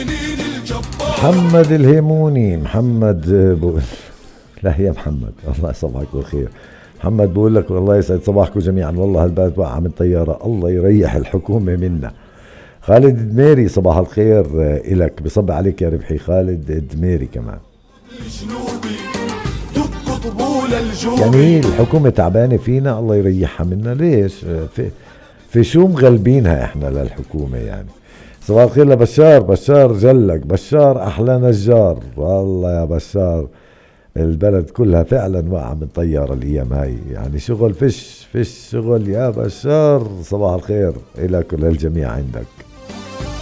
محمد الهيموني، محمد لا يا محمد، الله يصبحك بالخير. محمد بقول لك والله يسعد صباحكم جميعا، والله هالبلد وقع من طيارة، الله يريح الحكومة منا. خالد دميري صباح الخير إلك، بصب عليك يا ربحي خالد دميري كمان. يعني هي الحكومة تعبانة فينا، الله يريحها منا. ليش في شو مغلبينها احنا للحكومة يعني؟ صباح الخير لبشار، بشار جلك، بشار احلى نجار. والله يا بشار البلد كلها فعلا واقعة من طيارة الايام هاي، يعني شغل فيش شغل يا بشار. صباح الخير لك وللجميع عندك.